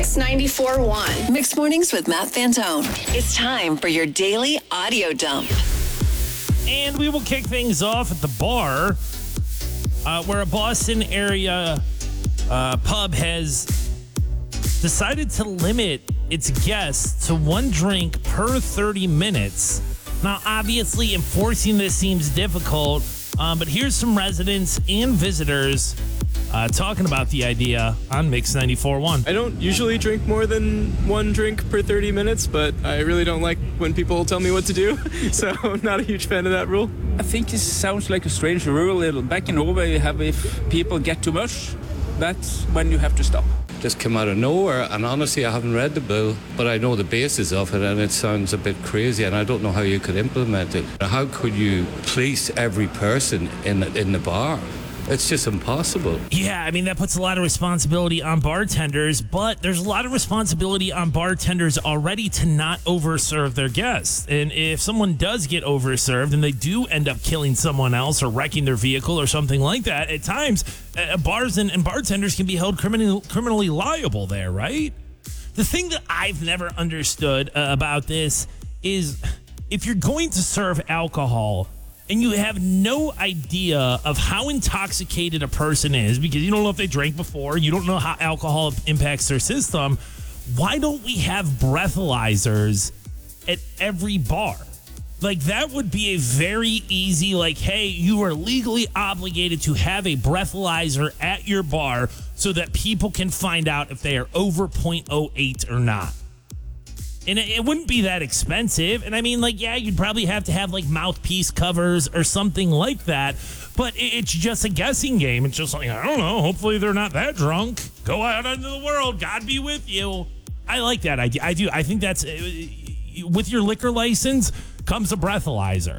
Mix 94.1. Mixed Mornings with Matt Fantone. It's time for your daily audio dump. And we will kick things off at the bar, where a Boston area pub has decided to limit its guests to one drink per 30 minutes. Now, obviously, enforcing this seems difficult, but here's some residents and visitors talking about the idea on Mix 94.1. I don't usually drink more than one drink per 30 minutes, but I really don't like when people tell me what to do, so I'm not a huge fan of that rule. I think it sounds like a strange rule. Back in Norway, you have if people get too much, that's when you have to stop. Just come out of nowhere, and honestly I haven't read the bill, but I know the basis of it, and it sounds a bit crazy, and I don't know how you could implement it. How could you police every person in the bar? It's just impossible. Yeah, I mean, that puts a lot of responsibility on bartenders, but there's a lot of responsibility on bartenders already to not overserve their guests. And if someone does get overserved and they do end up killing someone else or wrecking their vehicle or something like that, at times, bars and bartenders can be held criminally liable there, right? The thing that I've never understood about this is if you're going to serve alcohol and you have no idea of how intoxicated a person is because you don't know if they drank before, you don't know how alcohol impacts their system, why don't we have breathalyzers at every bar? Like, that would be a very easy, like, hey, you are legally obligated to have a breathalyzer at your bar so that people can find out if they are over 0.08 or not. And it wouldn't be that expensive. And I mean, like, yeah, you'd probably have to have, like, mouthpiece covers or something like that. But it's just a guessing game. It's just like, I don't know. Hopefully they're not that drunk. Go out into the world. God be with you. I like that idea. I do. I think that's, with your liquor license comes a breathalyzer.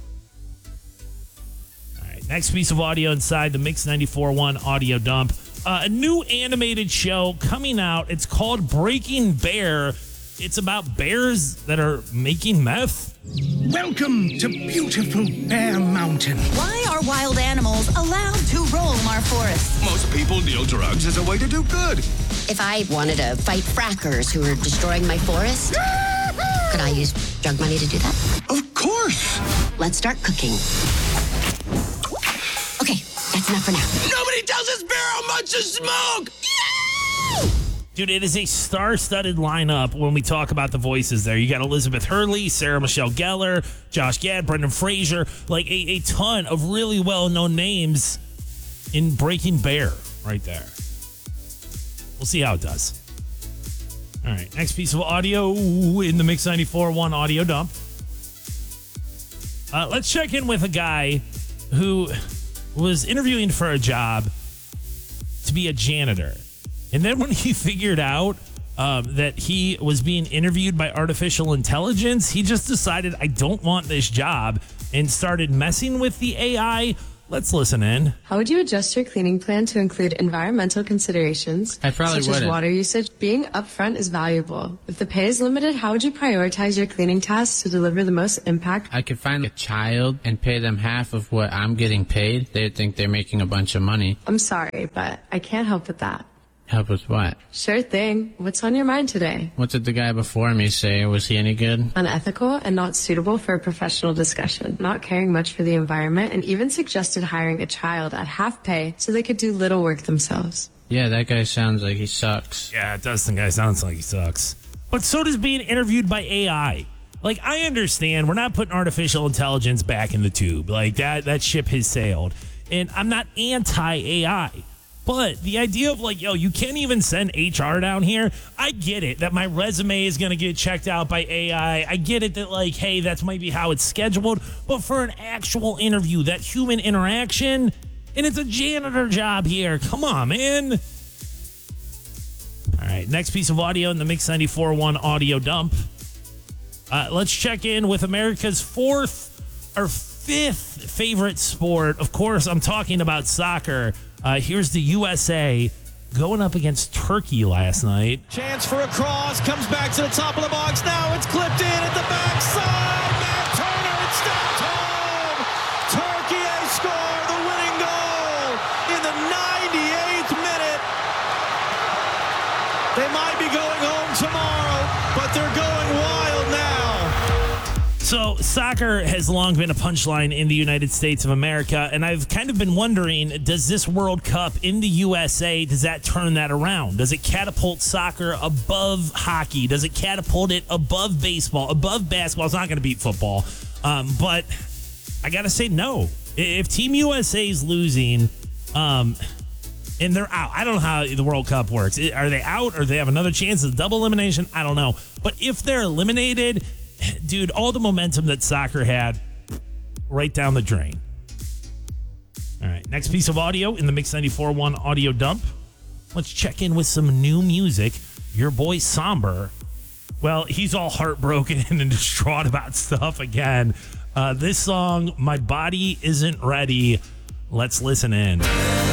All right, next piece of audio inside the Mix 94.1 audio dump. A new animated show coming out. It's called Breaking Bear. It's about bears that are making meth. Welcome to beautiful Bear Mountain. Why are wild animals allowed to roam our forests? Most people deal drugs as a way to do good. If I wanted to fight frackers who are destroying my forest, could I use drug money to do that? Of course. Let's start cooking. Okay, that's enough for now. Nobody tells this bear how much to smoke. Dude, it is a star-studded lineup when we talk about the voices there. You got Elizabeth Hurley, Sarah Michelle Gellar, Josh Gad, Brendan Fraser, like a ton of really well-known names in Breaking Bear right there. We'll see how it does. All right, next piece of audio in the Mix 94.1 audio dump. Let's check in with a guy who was interviewing for a job to be a janitor. And then when he figured out that he was being interviewed by artificial intelligence, he just decided, I don't want this job, and started messing with the AI. Let's listen in. How would you adjust your cleaning plan to include environmental considerations? I probably such wouldn't. as water usage. Being upfront is valuable. If the pay is limited, how would you prioritize your cleaning tasks to deliver the most impact? I could find a child and pay them half of what I'm getting paid. They'd think they're making a bunch of money. I'm sorry, but I can't help with that. Help with what? Sure thing. What's on your mind today? What did the guy before me say? Was he any good? Unethical and not suitable for a professional discussion. Not caring much for the environment, and even suggested hiring a child at half pay so they could do little work themselves. Yeah, that guy sounds like he sucks. Yeah, it does. The guy sounds like he sucks. But so does being interviewed by AI. Like, I understand we're not putting artificial intelligence back in the tube. Like, that ship has sailed. And I'm not anti-AI. But the idea of, like, yo, you can't even send HR down here. I get it that my resume is going to get checked out by AI. I get it that, like, hey, that's might be how it's scheduled. But for an actual interview, that human interaction, and it's a janitor job here. Come on, man. All right, next piece of audio in the Mix 94.1 audio dump. Let's check in with America's fifth favorite sport. Of course, I'm talking about soccer. Here's the USA going up against Turkey last night. Chance for a cross, comes back to the top of the box. Now it's clipped in at the backside. Matt Turner, it's stopped home. Turkey has scored the winning goal in the 98th minute. They might be going home tomorrow, but they're going wild now. So soccer has long been a punchline in the United States of America, and I've kind of been wondering, does this World Cup in the USA, does that turn that around? Does it catapult soccer above hockey? Does it catapult it above baseball, above basketball? It's not going to beat football, but I got to say no. If Team USA is losing, and they're out, I don't know how the World Cup works. Are they out, or do they have another chance of double elimination? I don't know. But if they're eliminated, dude, all the momentum that soccer had, right down the drain. All right, next piece of audio in the Mix 94.1 audio dump. Let's check in with some new music. Your boy Somber, well, he's all heartbroken and distraught about stuff again. This song, My Body Isn't Ready. Let's listen in.